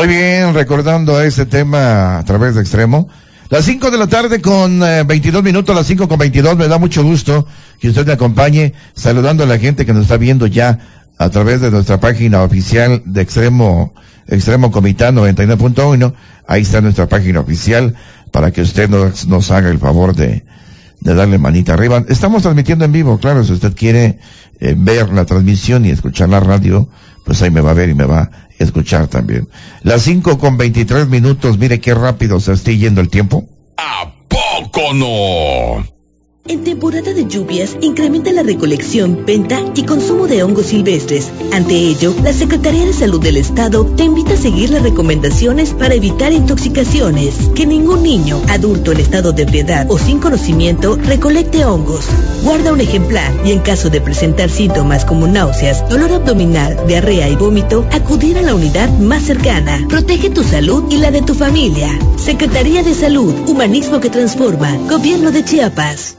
Muy bien, recordando este tema a través de Extremo. Las 5 de la tarde con 22 minutos, las 5 con 22, me da mucho gusto que usted me acompañe, saludando a la gente que nos está viendo ya a través de nuestra página oficial de Extremo Comitán 99.1. Ahí está nuestra página oficial para que usted nos haga el favor de darle manita arriba. Estamos transmitiendo en vivo, claro, si usted quiere ver la transmisión y escuchar la radio, pues ahí me va a ver y me va a escuchar también. Las 5 con 23 minutos, mire qué rápido se está yendo el tiempo. ¿A poco no? En temporada de lluvias, incrementa la recolección, venta y consumo de hongos silvestres. Ante ello, la Secretaría de Salud del Estado te invita a seguir las recomendaciones para evitar intoxicaciones. Que ningún niño, adulto en estado de ebriedad o sin conocimiento recolecte hongos. Guarda un ejemplar y en caso de presentar síntomas como náuseas, dolor abdominal, diarrea y vómito, acudir a la unidad más cercana. Protege tu salud y la de tu familia. Secretaría de Salud, Humanismo que Transforma, Gobierno de Chiapas.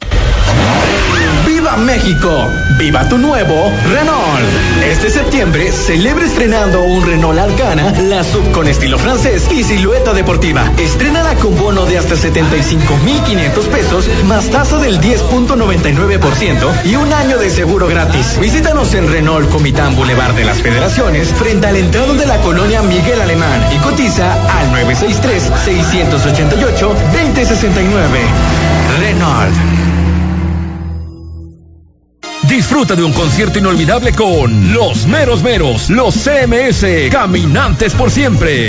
¡Viva México! ¡Viva tu nuevo Renault! Este septiembre celebra estrenando un Renault Arcana, la sub con estilo francés y silueta deportiva. Estrénala con bono de hasta 75,500 pesos, más tasa del 10.99% y un año de seguro gratis. Visítanos en Renault Comitán Boulevard de las Federaciones, frente al entrado de la colonia Miguel Alemán, y cotiza al 963-688-2069. Renault. Disfruta de un concierto inolvidable con Los Meros Meros, los CMS, Caminantes por Siempre.